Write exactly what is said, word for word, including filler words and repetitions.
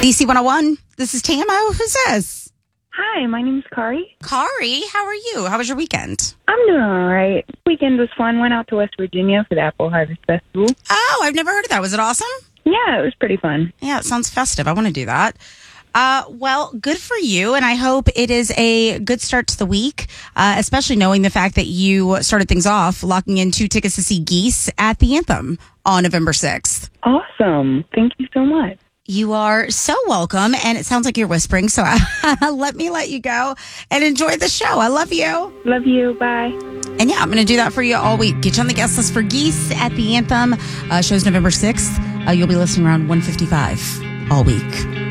D C one oh one, this is Tamo. Who's this? Hi, my name is Kari. Kari, how are you? How was your weekend? I'm doing all right. Weekend was fun. Went out to West Virginia for the Apple Harvest Festival. Oh, I've never heard of that. Was it awesome? Yeah, it was pretty fun. Yeah, it sounds festive. I want to do that. Uh, well, good for you, and I hope it is a good start to the week, uh, especially knowing the fact that you started things off locking in two tickets to see Geese at the Anthem on November sixth. Awesome. Thank you so much. You are so welcome, and it sounds like you're whispering, so let me let you go and enjoy the show. I love you. Love you. Bye. And yeah, I'm going to do that for you all week. Get you on the guest list for Geese at the Anthem. Uh, show's November sixth. Uh, you'll be listening around one fifty-five all week.